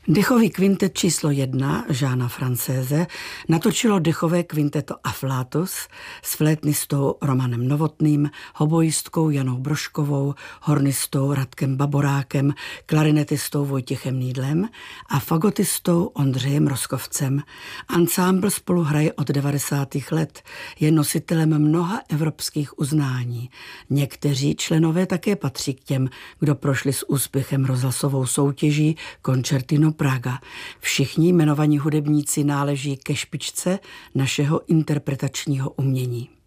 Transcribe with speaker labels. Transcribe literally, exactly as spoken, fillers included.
Speaker 1: Dechový kvintet číslo jedna Jeana Francéze natočilo dechové kvinteto Afflatus s flétnistou Romanem Novotným, hoboistkou Janou Broškovou, hornistou Radkem Baborákem, klarinetistou Vojtěchem Nýdlem a fagotistou Ondřejem Roskovcem. Ansámbl spolu hraje od devadesátých let, je nositelem mnoha evropských uznání. Někteří členové také patří k těm, kdo prošli s úspěchem rozhlasovou soutěží Concertino Praga. Všichni jmenovaní hudebníci náleží ke špičce našeho interpretačního umění.